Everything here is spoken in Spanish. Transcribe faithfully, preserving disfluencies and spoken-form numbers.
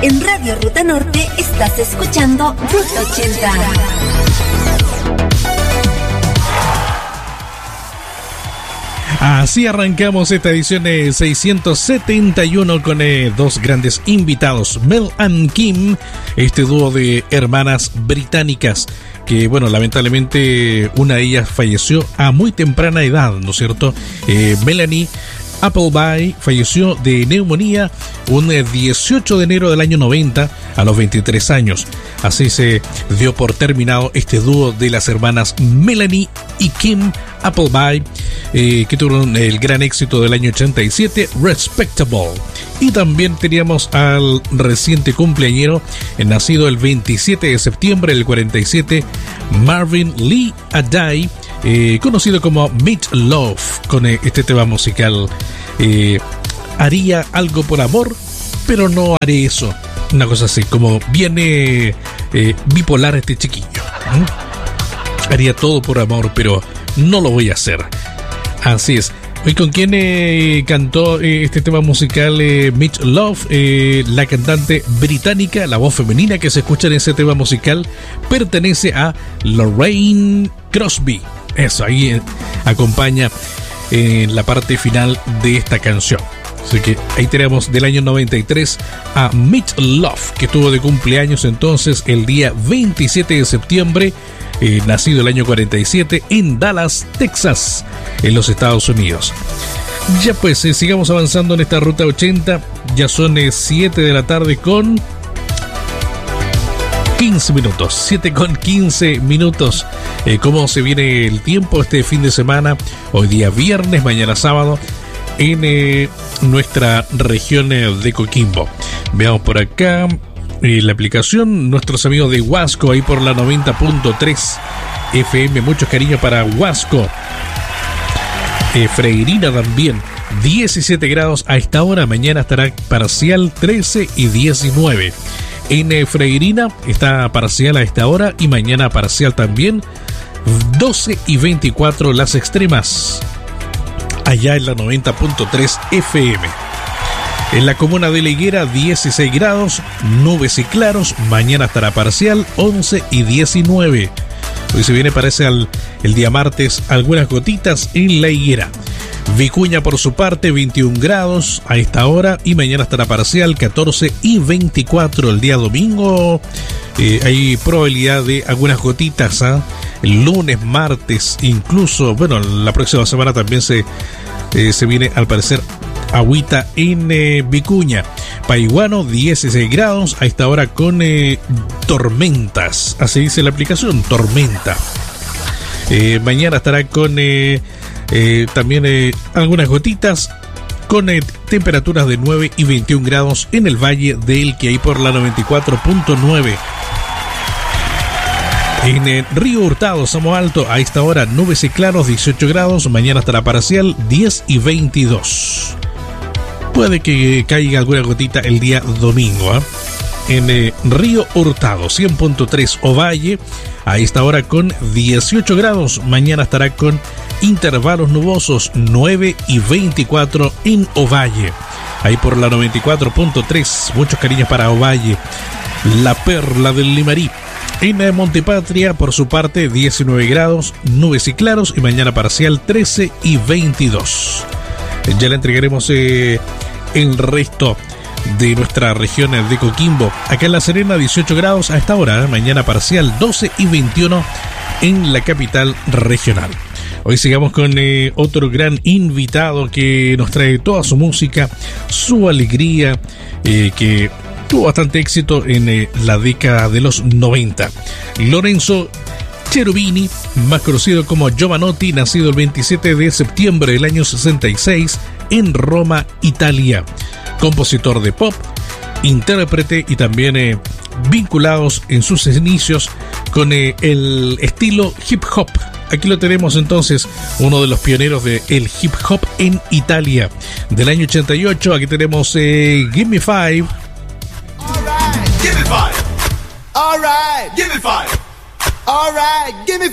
En Radio Ruta Norte estás escuchando Ruta ochenta. Así arrancamos esta edición de seiscientos setenta y uno con eh, dos grandes invitados, Mel and Kim, este dúo de hermanas británicas que, bueno, lamentablemente una de ellas falleció a muy temprana edad, ¿no es cierto? Eh, Melanie Appleby falleció de neumonía un dieciocho de enero del año noventa a los veintitrés años. Así se dio por terminado este dúo de las hermanas Melanie y Kim Appleby, eh, que tuvieron el gran éxito del año ochenta y siete, Respectable. Y también teníamos al reciente cumpleañero, eh, nacido el veintisiete de septiembre del cuarenta y siete, Marvin Lee Aday, eh, conocido como Meat Loaf, con eh, este tema musical. Eh, haría algo por amor, pero no haré eso. Una cosa así, como viene eh, bipolar este chiquillo. ¿Mm? Haría todo por amor, pero no lo voy a hacer. Así es. ¿Y con quién eh, cantó eh, este tema musical eh, Meat Loaf? Eh, la cantante británica, la voz femenina que se escucha en ese tema musical pertenece a Lorraine Crosby. Eso, ahí eh, acompaña en eh, la parte final de esta canción. Así que ahí tenemos del año noventa y tres a Meat Loaf, que estuvo de cumpleaños entonces el día veintisiete de septiembre, eh, nacido el año cuarenta y siete en Dallas, Texas, en los Estados Unidos. Ya pues, eh, sigamos avanzando en esta Ruta ochenta. Ya son eh, siete de la tarde con quince minutos. siete con quince minutos. Eh, ¿Cómo se viene el tiempo este fin de semana? Hoy día viernes, mañana sábado, en eh, nuestra región eh, de Coquimbo. Veamos por acá eh, la aplicación, nuestros amigos de Huasco, ahí por la noventa punto tres F M, mucho cariño para Huasco. eh, Freirina también, diecisiete grados a esta hora, mañana estará parcial trece y diecinueve. En eh, Freirina está parcial a esta hora y mañana parcial también, doce y veinticuatro las extremas. Allá en la noventa punto tres F M. En la comuna de La Higuera, dieciséis grados, nubes y claros, mañana estará parcial, once y diecinueve. Hoy se viene, parece, al, el día martes, algunas gotitas en La Higuera. Vicuña, por su parte, veintiún grados a esta hora y mañana estará parcial, catorce y veinticuatro. El día domingo eh, hay probabilidad de algunas gotitas, ¿eh? El lunes, martes, incluso, bueno, la próxima semana también se, eh, se viene, al parecer, agüita en eh, Vicuña. Paiguano, dieciséis grados a esta hora con eh, tormentas. Así dice la aplicación, tormenta. Eh, mañana estará con eh, eh, también eh, algunas gotitas, con eh, temperaturas de nueve y veintiún grados en el Valle del que hay por la noventa y cuatro punto nueve. En el Río Hurtado, Samo Alto, a esta hora nubes y claros, dieciocho grados, mañana estará parcial, diez y veintidós. Puede que caiga alguna gotita el día domingo, ¿eh? En eh, Río Hurtado, cien punto tres Ovalle, a esta hora con dieciocho grados, mañana estará con intervalos nubosos, nueve y veinticuatro en Ovalle. Ahí por la noventa y cuatro punto tres, muchos cariños para Ovalle, la perla del Limarí. En Montepatria, por su parte, diecinueve grados, nubes y claros, y mañana parcial trece y veintidós. Ya le entregaremos eh, el resto de nuestra región de Coquimbo. Acá en La Serena, dieciocho grados a esta hora, ¿eh? Mañana parcial doce y veintiuno en la capital regional. Hoy sigamos con eh, otro gran invitado que nos trae toda su música, su alegría, eh, que tuvo bastante éxito en eh, la década de los noventa. Lorenzo Cherubini, más conocido como Giovanotti, nacido el veintisiete de septiembre del año sesenta y seis en Roma, Italia. Compositor de pop, intérprete y también eh, vinculados en sus inicios con eh, el estilo hip hop. Aquí lo tenemos entonces, uno de los pioneros del hip hop en Italia. Del año ochenta y ocho, aquí tenemos eh, Give Me Five. All right, give me five. All right, give me five. All right, give me